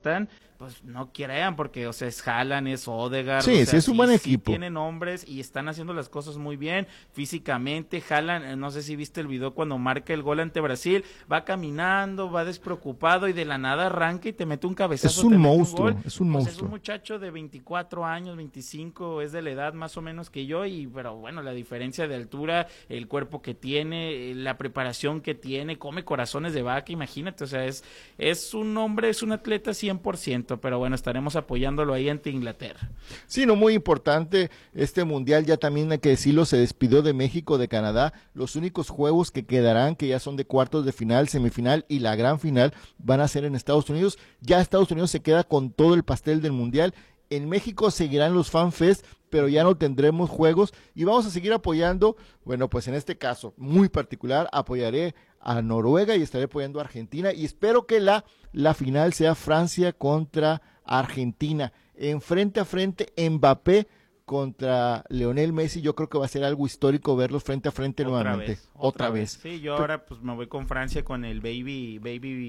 están, pues no crean, porque, o sea, es Haaland, es Odegaard. Sí, o sea, sí es un buen equipo. Tienen hombres y están haciendo las cosas muy bien físicamente. Haaland, no sé si viste el video cuando marca el gol ante Brasil, va caminando, va despreocupado y de la nada arranca y te mete un cabezazo. Es un monstruo, es un monstruo. Es un muchacho de 24 años, 25, es de la edad más o menos que yo, pero bueno, la diferencia de altura, el cuerpo que tiene, la preparación que tiene, come corazones de vaca, imagínate, o sea, es un hombre, es un atleta 100%. Pero bueno, estaremos apoyándolo ahí ante Inglaterra. Sí, no, muy importante este mundial, ya también hay que decirlo, se despidió de México, de Canadá, los únicos juegos que quedarán, que ya son de cuartos de final, semifinal y la gran final, van a ser en Estados Unidos. Ya Estados Unidos se queda con todo el pastel del mundial. En México seguirán los FanFest, pero ya no tendremos juegos y vamos a seguir apoyando. Bueno, pues en este caso muy particular apoyaré a Noruega y estaré apoyando a Argentina y espero que la final sea Francia contra Argentina. En frente a frente, Mbappé contra Lionel Messi, yo creo que va a ser algo histórico verlos frente a frente nuevamente. Otra vez. Sí, yo ahora pues me voy con Francia con el baby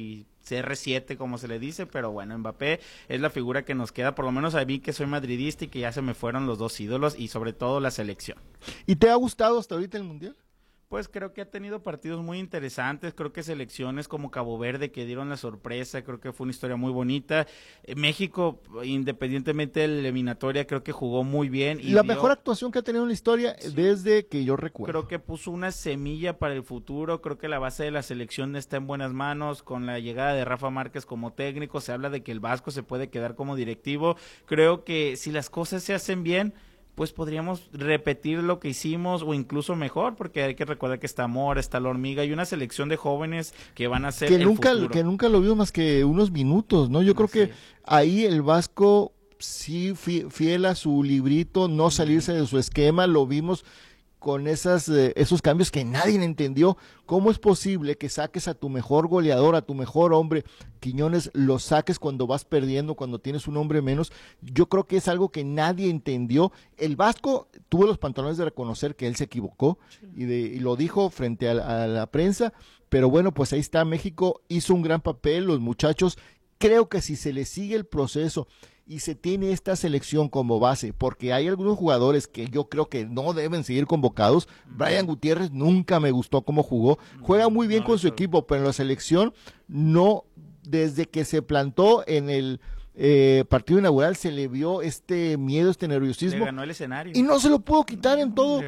CR7, como se le dice, pero bueno, Mbappé es la figura que nos queda, por lo menos a mí que soy madridista y que ya se me fueron los dos ídolos y sobre todo la selección. ¿Y te ha gustado hasta ahorita el mundial? Pues creo que ha tenido partidos muy interesantes, creo que selecciones como Cabo Verde que dieron la sorpresa, creo que fue una historia muy bonita. México, independientemente de la eliminatoria, creo que jugó muy bien. Y la mejor actuación que ha tenido en la historia desde que yo recuerdo. Creo que puso una semilla para el futuro, creo que la base de la selección está en buenas manos, con la llegada de Rafa Márquez como técnico, se habla de que el Vasco se puede quedar como directivo. Creo que si las cosas se hacen bien, pues podríamos repetir lo que hicimos o incluso mejor, porque hay que recordar que está Mora, está la Hormiga y una selección de jóvenes que van a ser futuro. Que nunca lo vimos más que unos minutos, ¿no? Yo creo que ahí el Vasco sí fiel a su librito, no salirse de su esquema, lo vimos con esos cambios que nadie entendió. ¿Cómo es posible que saques a tu mejor goleador, a tu mejor hombre, Quiñones, lo saques cuando vas perdiendo, cuando tienes un hombre menos? Yo creo que es algo que nadie entendió. El Vasco tuvo los pantalones de reconocer que él se equivocó y lo dijo frente a la prensa, pero bueno, pues ahí está, México hizo un gran papel, los muchachos, creo que si se les sigue el proceso y se tiene esta selección como base, porque hay algunos jugadores que yo creo que no deben seguir convocados. Brian Gutiérrez nunca me gustó cómo jugó, juega muy bien con su equipo, pero en la selección no, desde que se plantó en el partido inaugural se le vio este miedo, este nerviosismo. Le ganó el escenario. Y no se lo pudo quitar en todo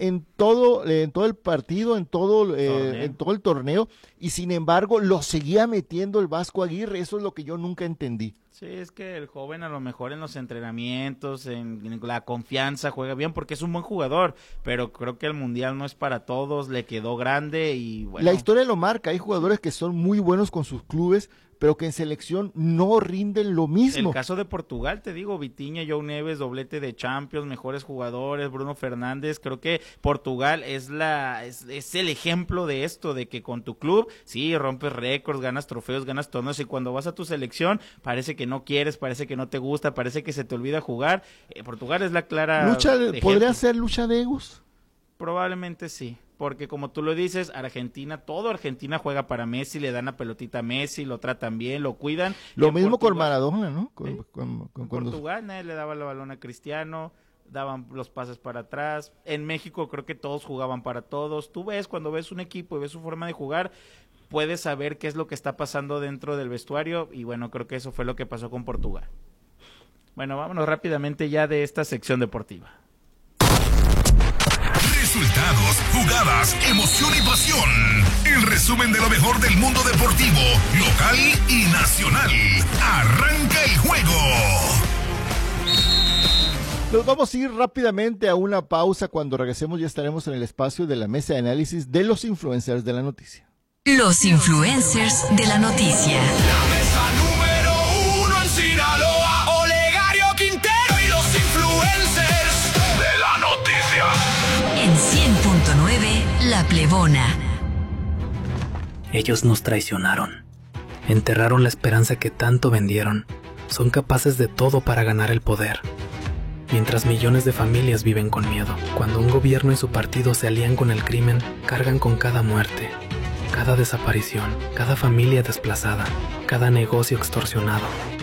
el partido, en todo el torneo, y sin embargo lo seguía metiendo el Vasco Aguirre. Eso es lo que yo nunca entendí. Sí, es que el joven a lo mejor en los entrenamientos, en la confianza juega bien porque es un buen jugador, pero creo que el mundial no es para todos, le quedó grande y bueno. La historia lo marca, hay jugadores que son muy buenos con sus clubes, pero que en selección no rinden lo mismo. El caso de Portugal, te digo, Vitinha, João Neves, doblete de Champions, mejores jugadores, Bruno Fernández, creo que Portugal es el ejemplo de esto, de que con tu club, sí, rompes récords, ganas trofeos, ganas torneos, y cuando vas a tu selección, parece que no quieres, parece que no te gusta, parece que se te olvida jugar. Portugal es la clara ¿Podría ser lucha de egos? Probablemente sí. Porque como tú lo dices, todo Argentina juega para Messi, le dan la pelotita a Messi, lo tratan bien, lo cuidan. Lo mismo con Maradona, ¿no? Con Portugal nadie le daba el balón a Cristiano, daban los pases para atrás. En México creo que todos jugaban para todos. Tú cuando ves un equipo y ves su forma de jugar, puedes saber qué es lo que está pasando dentro del vestuario y bueno, creo que eso fue lo que pasó con Portugal. Bueno, vámonos rápidamente ya de esta sección deportiva. Resultados, jugadas, emoción y pasión. El resumen de lo mejor del mundo deportivo, local y nacional. Arranca el juego. Nos vamos a ir rápidamente a una pausa. Cuando regresemos ya estaremos en el espacio de la mesa de análisis de los influencers de la noticia. Los influencers de la noticia. La mesa número 1 en Sinaloa, Olegario Quintero y los influencers de la noticia. En 100.9, La Plebona. Ellos nos traicionaron. Enterraron la esperanza que tanto vendieron. Son capaces de todo para ganar el poder. Mientras millones de familias viven con miedo. Cuando un gobierno y su partido se alían con el crimen, cargan con cada muerte, cada desaparición, cada familia desplazada, cada negocio extorsionado.